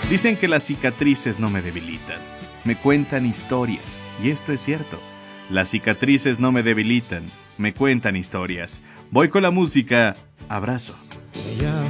Dicen que las cicatrices no me debilitan, me cuentan historias, y esto es cierto. Las cicatrices no me debilitan, me cuentan historias. Voy con la música, abrazo.